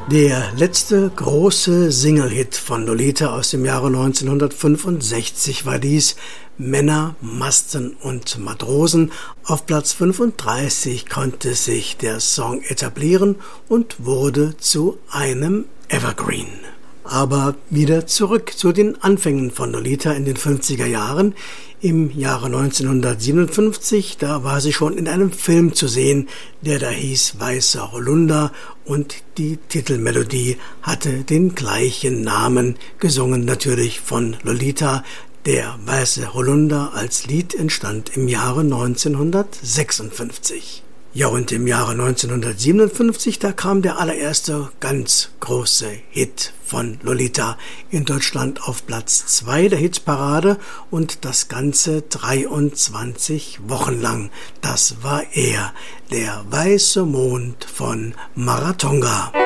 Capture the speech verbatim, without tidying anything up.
Der letzte große Single-Hit von Lolita aus dem Jahre neunzehnhundertfünfundsechzig war dies. Männer, Masten und Matrosen. Auf Platz fünfunddreißig konnte sich der Song etablieren und wurde zu einem Evergreen. Aber wieder zurück zu den Anfängen von Lolita in den fünfziger Jahren. Im Jahre neunzehnhundertsiebenundfünfzig, da war sie schon in einem Film zu sehen, der da hieß Weißer Holunder, und die Titelmelodie hatte den gleichen Namen, gesungen natürlich von Lolita. Der Weiße Holunder als Lied entstand im Jahre neunzehnhundertsechsundfünfzig. Ja, und im Jahre neunzehnhundertsiebenundfünfzig, da kam der allererste ganz große Hit von Lolita in Deutschland auf Platz zwei der Hitparade, und das Ganze dreiundzwanzig Wochen lang. Das war er, der weiße Mond von Maratonga.